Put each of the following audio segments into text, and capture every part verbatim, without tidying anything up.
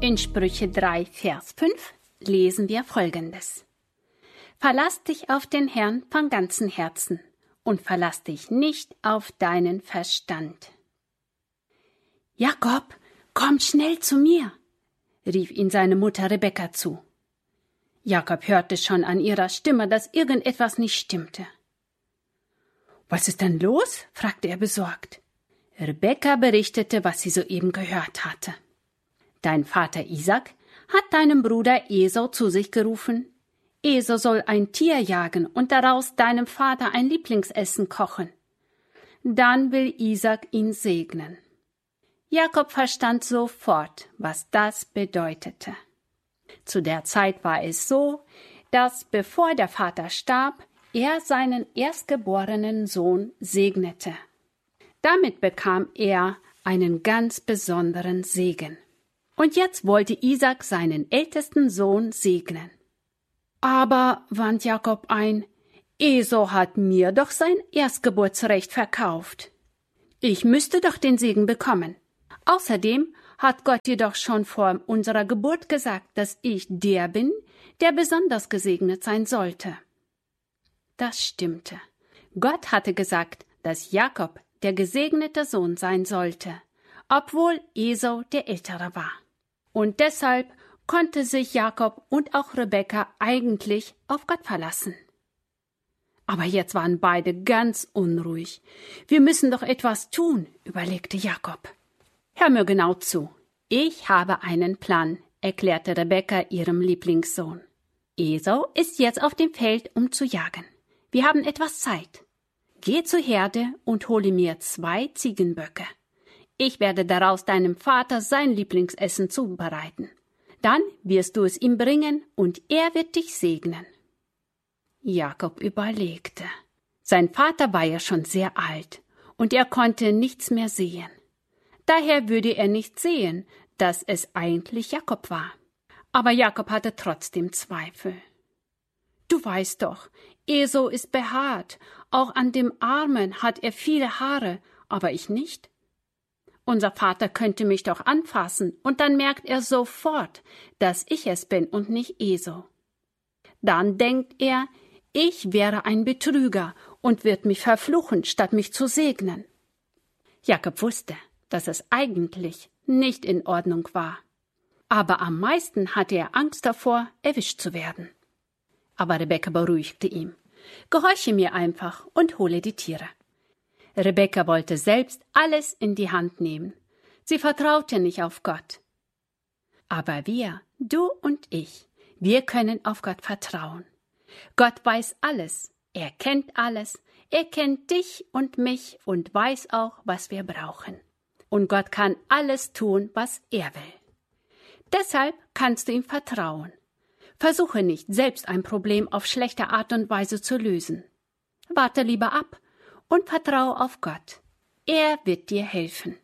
In Sprüche drei, Vers fünf lesen wir Folgendes. Verlass dich auf den Herrn von ganzem Herzen und verlass dich nicht auf deinen Verstand. Jakob, komm schnell zu mir, rief ihn seine Mutter Rebekka zu. Jakob hörte schon an ihrer Stimme, dass irgendetwas nicht stimmte. »Was ist denn los?« fragte er besorgt. Rebekka berichtete, was sie soeben gehört hatte. »Dein Vater Isaak hat deinen Bruder Esau zu sich gerufen. Esau soll ein Tier jagen und daraus deinem Vater ein Lieblingsessen kochen. Dann will Isaak ihn segnen.« Jakob verstand sofort, was das bedeutete. Zu der Zeit war es so, dass, bevor der Vater starb, er seinen erstgeborenen Sohn segnete. Damit bekam er einen ganz besonderen Segen. Und jetzt wollte Isaak seinen ältesten Sohn segnen. »Aber«, wandte Jakob ein, »Esau hat mir doch sein Erstgeburtsrecht verkauft. Ich müsste doch den Segen bekommen. Außerdem hat Gott jedoch schon vor unserer Geburt gesagt, dass ich der bin, der besonders gesegnet sein sollte.« Das stimmte. Gott hatte gesagt, dass Jakob der gesegnete Sohn sein sollte, obwohl Esau der Ältere war. Und deshalb konnte sich Jakob und auch Rebekka eigentlich auf Gott verlassen. Aber jetzt waren beide ganz unruhig. »Wir müssen doch etwas tun«, überlegte Jakob. »Hör mir genau zu. Ich habe einen Plan«, erklärte Rebekka ihrem Lieblingssohn. »Esau ist jetzt auf dem Feld, um zu jagen. Wir haben etwas Zeit. Geh zur Herde und hole mir zwei Ziegenböcke. Ich werde daraus deinem Vater sein Lieblingsessen zubereiten. Dann wirst du es ihm bringen und er wird dich segnen.« Jakob überlegte. Sein Vater war ja schon sehr alt und er konnte nichts mehr sehen. Daher würde er nicht sehen, dass es eigentlich Jakob war. Aber Jakob hatte trotzdem Zweifel. »Du weißt doch, Esau ist behaart, auch an dem Armen hat er viele Haare, aber ich nicht. Unser Vater könnte mich doch anfassen, und dann merkt er sofort, dass ich es bin und nicht Esau. Dann denkt er, ich wäre ein Betrüger und wird mich verfluchen, statt mich zu segnen.« Jakob wusste, dass es eigentlich nicht in Ordnung war. Aber am meisten hatte er Angst davor, erwischt zu werden. Aber Rebekka beruhigte ihn. »Gehorche mir einfach und hole die Tiere.« Rebekka wollte selbst alles in die Hand nehmen. Sie vertraute nicht auf Gott. Aber wir, du und ich, wir können auf Gott vertrauen. Gott weiß alles, er kennt alles, er kennt dich und mich und weiß auch, was wir brauchen. Und Gott kann alles tun, was er will. Deshalb kannst du ihm vertrauen. Versuche nicht, selbst ein Problem auf schlechte Art und Weise zu lösen. Warte lieber ab und vertraue auf Gott. Er wird dir helfen.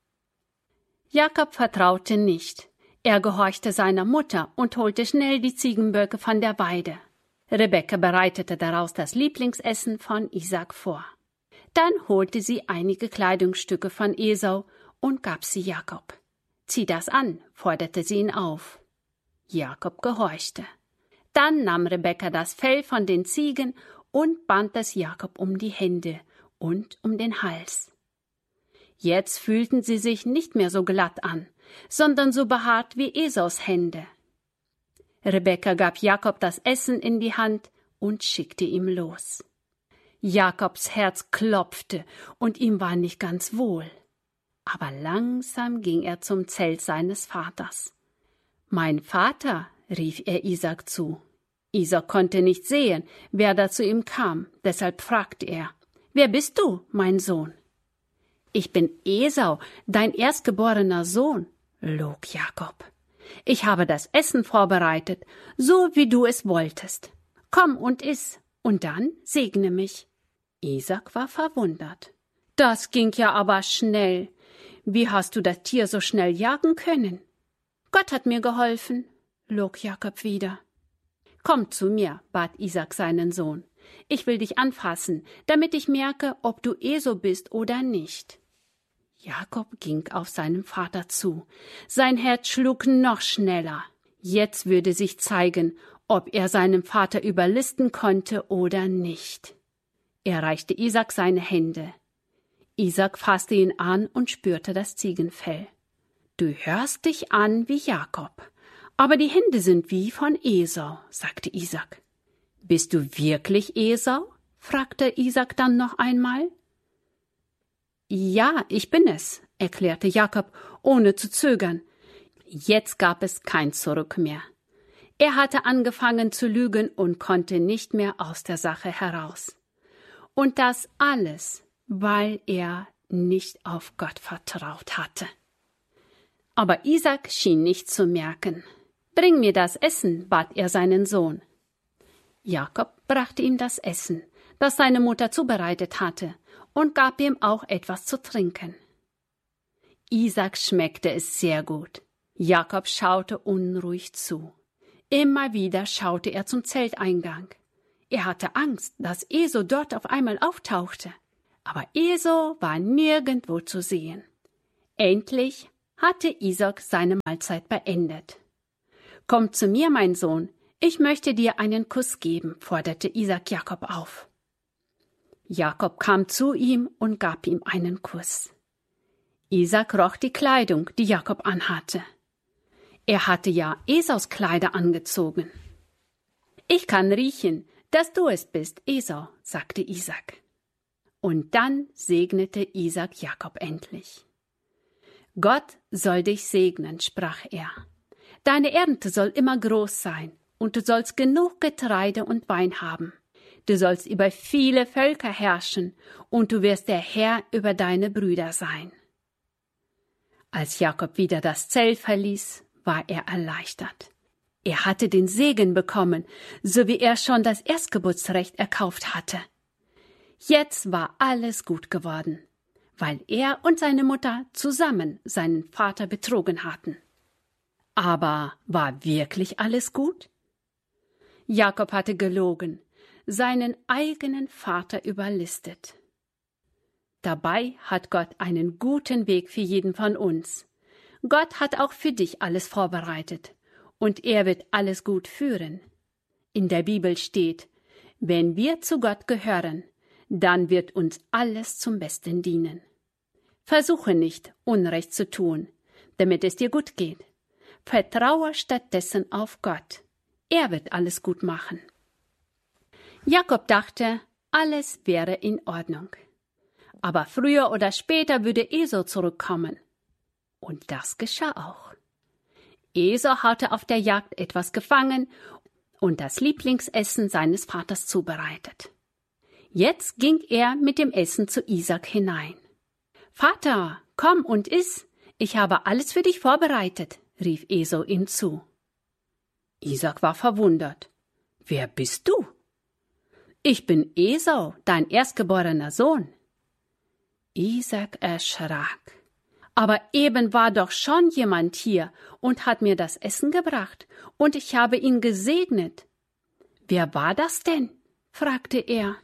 Jakob vertraute nicht. Er gehorchte seiner Mutter und holte schnell die Ziegenböcke von der Weide. Rebekka bereitete daraus das Lieblingsessen von Isaak vor. Dann holte sie einige Kleidungsstücke von Esau und gab sie Jakob. »Zieh das an«, forderte sie ihn auf. Jakob gehorchte. Dann nahm Rebekka das Fell von den Ziegen und band es Jakob um die Hände und um den Hals. Jetzt fühlten sie sich nicht mehr so glatt an, sondern so behaart wie Esaus Hände. Rebekka gab Jakob das Essen in die Hand und schickte ihm los. Jakobs Herz klopfte und ihm war nicht ganz wohl. Aber langsam ging er zum Zelt seines Vaters. »Mein Vater«, rief er Isaak zu. Isaak konnte nicht sehen, wer da zu ihm kam, deshalb fragte er, »Wer bist du, mein Sohn?« »Ich bin Esau, dein erstgeborener Sohn«, log Jakob. »Ich habe das Essen vorbereitet, so wie du es wolltest. Komm und iss, und dann segne mich.« Isaak war verwundert. »Das ging ja aber schnell. Wie hast du das Tier so schnell jagen können?« »Gott hat mir geholfen«, log Jakob wieder. »Komm zu mir«, bat Isaak seinen Sohn. »Ich will dich anfassen, damit ich merke, ob du Esau bist oder nicht.« Jakob ging auf seinen Vater zu. Sein Herz schlug noch schneller. Jetzt würde sich zeigen, ob er seinen Vater überlisten konnte oder nicht. Er reichte Isaak seine Hände. Isaak fasste ihn an und spürte das Ziegenfell. »Du hörst dich an wie Jakob, aber die Hände sind wie von Esau«, sagte Isaak. »Bist du wirklich Esau?« fragte Isaak dann noch einmal. »Ja, ich bin es«, erklärte Jakob, ohne zu zögern. Jetzt gab es kein Zurück mehr. Er hatte angefangen zu lügen und konnte nicht mehr aus der Sache heraus. Und das alles, weil er nicht auf Gott vertraut hatte. Aber Isaak schien nicht zu merken. »Bring mir das Essen«, bat er seinen Sohn. Jakob brachte ihm das Essen, das seine Mutter zubereitet hatte, und gab ihm auch etwas zu trinken. Isaak schmeckte es sehr gut. Jakob schaute unruhig zu. Immer wieder schaute er zum Zelteingang. Er hatte Angst, dass Esau dort auf einmal auftauchte. Aber Esau war nirgendwo zu sehen. Endlich hatte Isaak seine Mahlzeit beendet. »Komm zu mir, mein Sohn, ich möchte dir einen Kuss geben«, forderte Isaak Jakob auf. Jakob kam zu ihm und gab ihm einen Kuss. Isaak roch die Kleidung, die Jakob anhatte. Er hatte ja Esaus Kleider angezogen. »Ich kann riechen, dass du es bist, Esau«, sagte Isaak. Und dann segnete Isaak Jakob endlich. »Gott soll dich segnen«, sprach er. »Deine Ernte soll immer groß sein, und du sollst genug Getreide und Wein haben. Du sollst über viele Völker herrschen, und du wirst der Herr über deine Brüder sein.« Als Jakob wieder das Zelt verließ, war er erleichtert. Er hatte den Segen bekommen, so wie er schon das Erstgeburtsrecht erkauft hatte. Jetzt war alles gut geworden, weil er und seine Mutter zusammen seinen Vater betrogen hatten. Aber war wirklich alles gut? Jakob hatte gelogen, seinen eigenen Vater überlistet. Dabei hat Gott einen guten Weg für jeden von uns. Gott hat auch für dich alles vorbereitet, und er wird alles gut führen. In der Bibel steht, wenn wir zu Gott gehören, dann wird uns alles zum Besten dienen. Versuche nicht, Unrecht zu tun, damit es dir gut geht. Vertraue stattdessen auf Gott. Er wird alles gut machen. Jakob dachte, alles wäre in Ordnung. Aber früher oder später würde Esau zurückkommen. Und das geschah auch. Esau hatte auf der Jagd etwas gefangen und das Lieblingsessen seines Vaters zubereitet. Jetzt ging er mit dem Essen zu Isaak hinein. »Vater, komm und iss, ich habe alles für dich vorbereitet«, rief Esau ihm zu. Isaak war verwundert. »Wer bist du?« »Ich bin Esau, dein erstgeborener Sohn.« Isaak erschrak. »Aber eben war doch schon jemand hier und hat mir das Essen gebracht, und ich habe ihn gesegnet.« »Wer war das denn?« fragte er.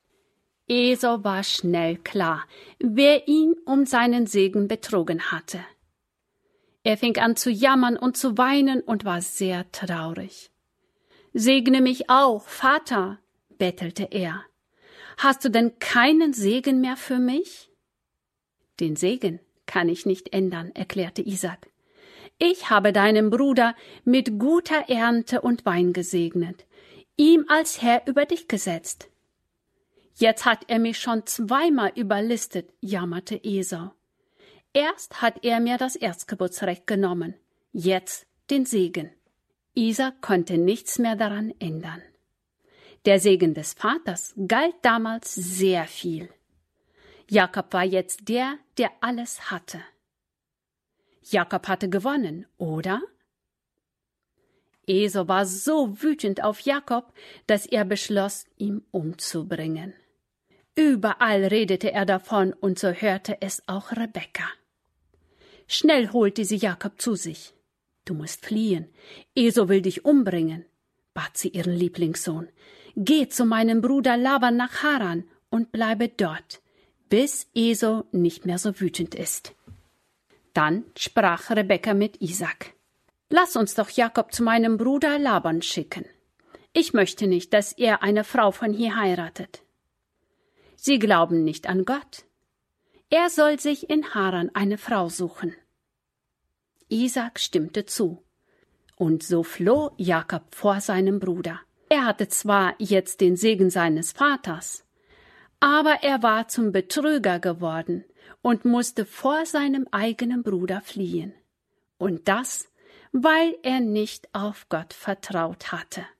Esau war schnell klar, wer ihn um seinen Segen betrogen hatte. Er fing an zu jammern und zu weinen und war sehr traurig. »Segne mich auch, Vater«, bettelte er. »Hast du denn keinen Segen mehr für mich?« »Den Segen kann ich nicht ändern«, erklärte Isaak. »Ich habe deinen Bruder mit guter Ernte und Wein gesegnet, ihm als Herr über dich gesetzt.« »Jetzt hat er mich schon zweimal überlistet«, jammerte Esau. »Erst hat er mir das Erstgeburtsrecht genommen, jetzt den Segen.« Isaak konnte nichts mehr daran ändern. Der Segen des Vaters galt damals sehr viel. Jakob war jetzt der, der alles hatte. Jakob hatte gewonnen, oder? Esau war so wütend auf Jakob, dass er beschloss, ihn umzubringen. Überall redete er davon, und so hörte es auch Rebekka. Schnell holte sie Jakob zu sich. »Du musst fliehen, Esau will dich umbringen«, bat sie ihren Lieblingssohn. »Geh zu meinem Bruder Laban nach Haran und bleibe dort, bis Esau nicht mehr so wütend ist. Dann sprach Rebekka mit Isaak: Lass uns doch Jakob zu meinem Bruder Laban schicken. Ich möchte nicht, dass er eine Frau von hier heiratet. Sie glauben nicht an Gott. Er soll sich in Haran eine Frau suchen. Isaak stimmte zu. Und so floh Jakob vor seinem Bruder. Er hatte zwar jetzt den Segen seines Vaters, aber er war zum Betrüger geworden und musste vor seinem eigenen Bruder fliehen. Und das, weil er nicht auf Gott vertraut hatte.